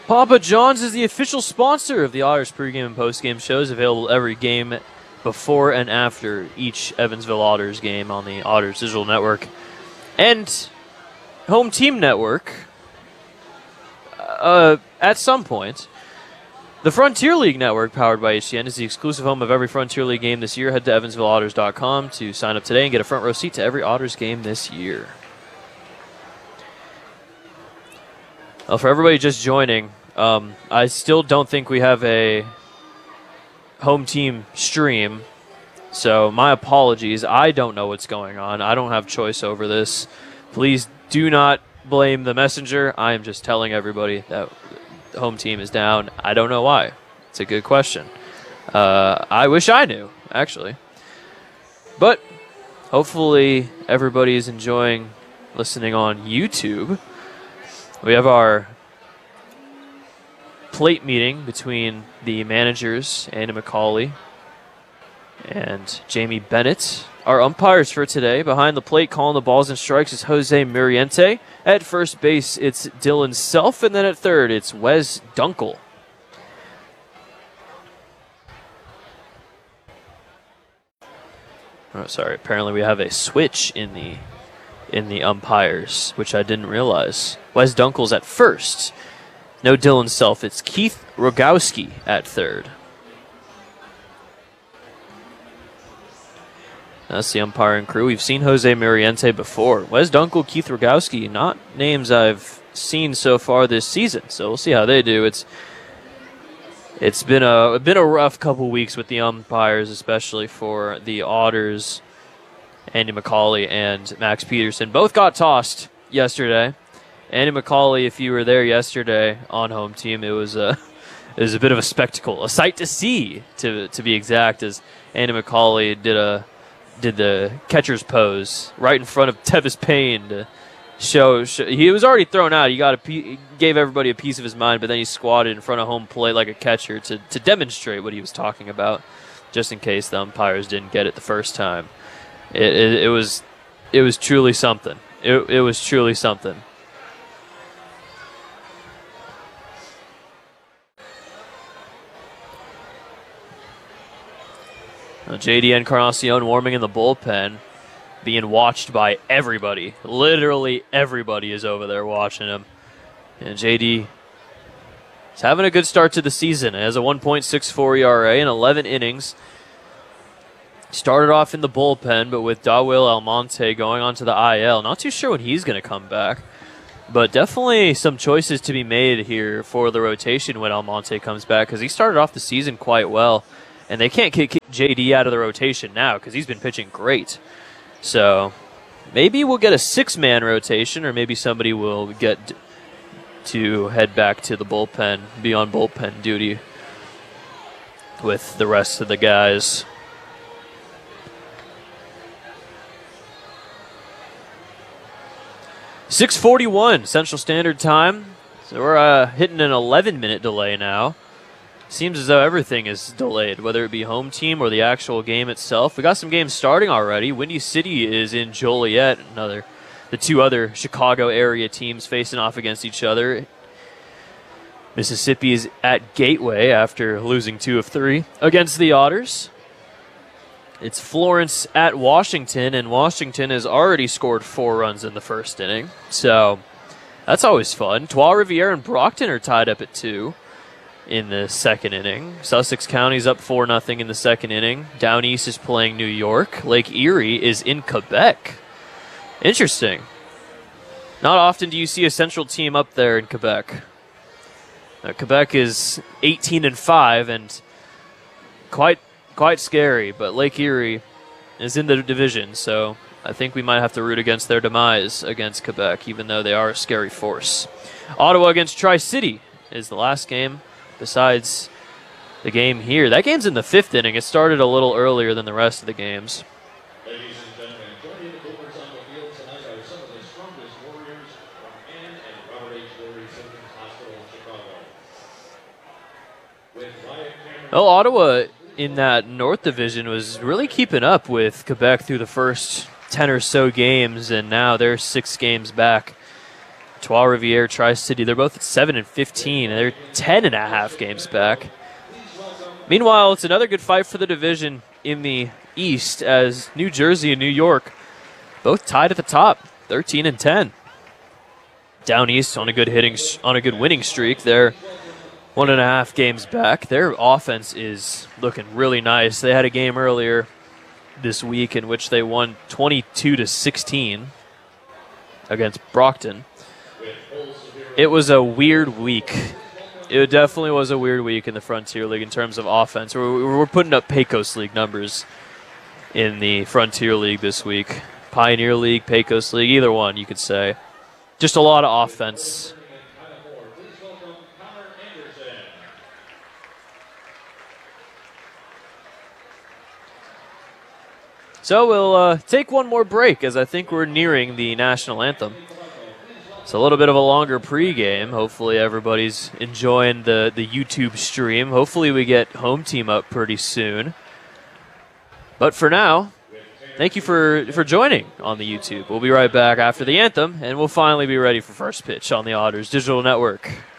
Papa John's is the official sponsor of the Otters pregame and postgame shows, available every game before and after each Evansville Otters game on the Otters Digital Network and Home Team Network at some point. The Frontier League Network, powered by HTN, is the exclusive home of every Frontier League game this year. Head to EvansvilleOtters.com to sign up today and get a front row seat to every Otters game this year. Well, for everybody just joining, I still don't think we have a home team stream, so my apologies. I don't know what's going on. I don't have choice over this. Please do not blame the messenger. I am just telling everybody that the home team is down. I don't know why. It's a good question. I wish I knew, actually. But hopefully everybody is enjoying listening on YouTube. We have our plate meeting between the managers, Andy McCauley and Jamie Bennett. Our umpires for today, behind the plate calling the balls and strikes, is Jose Muriente. At first base, it's Dylan Self, and then at third, it's Wes Dunkel. Oh, sorry, apparently we have a switch in the umpires, which I didn't realize. Wes Dunkel's at first. No Dylan Self. It's Keith Rogowski at third. That's the umpiring crew. We've seen Jose Muriente before. Wes Dunkel, Keith Rogowski, not names I've seen so far this season. So we'll see how they do. It's been a rough couple weeks with the umpires, especially for the Otters. Andy McCauley and Max Peterson both got tossed yesterday. Andy McCauley, if you were there yesterday on home team, it was a bit of a spectacle, a sight to see, to be exact, as Andy McCauley did the catcher's pose right in front of Tevis Payne to show he was already thrown out. He gave everybody a piece of his mind, but then he squatted in front of home plate like a catcher to demonstrate what he was talking about, just in case the umpires didn't get it the first time. It was truly something. It was truly something. JD Encarnacion warming in the bullpen, being watched by everybody. Literally everybody is over there watching him. And JD is having a good start to the season. He has a 1.64 ERA in 11 innings. Started off in the bullpen, but with Dawil Almonte going on to the IL, not too sure when he's going to come back. But definitely some choices to be made here for the rotation when Almonte comes back, because he started off the season quite well. And they can't kick JD out of the rotation now because he's been pitching great. So maybe we'll get a six-man rotation, or maybe somebody will get to head back to the bullpen, be on bullpen duty with the rest of the guys. .641 Central Standard Time. So we're hitting an 11-minute delay now. Seems as though everything is delayed, whether it be home team or the actual game itself. We got some games starting already. Windy City is in Joliet. The two other Chicago area teams facing off against each other. Mississippi is at Gateway after losing 2 of 3 against the Otters. It's Florence at Washington, and Washington has already scored 4 runs in the first inning. So that's always fun. Trois Rivières and Brockton are tied up at 2. In the second inning. Sussex County's up 4-0 in the second inning. Down East is playing New York. Lake Erie is in Quebec. Interesting. Not often do you see a Central team up there in Quebec. Quebec is 18-5 and quite scary, but Lake Erie is in the division, so I think we might have to root against their demise against Quebec, even though they are a scary force. Ottawa against Tri-City is the last game. Besides the game here. That game's in the 5th inning. It started a little earlier than the rest of the games. Ladies and gentlemen, joining the Cougars on the field tonight are some of the strongest warriors from Ann and Robert H. Lurie Children's Hospital in Chicago. Well, Ottawa in that North Division was really keeping up with Quebec through the first 10 or so games, and now they're 6 games back. Trois-Rivières, Tri-City, they're both at 7 and 15, and they're 10.5 games back. Meanwhile, it's another good fight for the division in the East as New Jersey and New York both tied at the top, 13 and 10. Down East on a good winning streak. They're 1.5 games back. Their offense is looking really nice. They had a game earlier this week in which they won 22-16 against Brockton. It was a weird week. It definitely was a weird week in the Frontier League in terms of offense. We're putting up Pecos League numbers in the Frontier League this week. Pioneer League, Pecos League, either one you could say. Just a lot of offense. So we'll take one more break as I think we're nearing the national anthem. It's a little bit of a longer pregame. Hopefully everybody's enjoying the YouTube stream. Hopefully we get home team up pretty soon. But for now, thank you for joining on the YouTube. We'll be right back after the anthem, and we'll finally be ready for first pitch on the Otters Digital Network.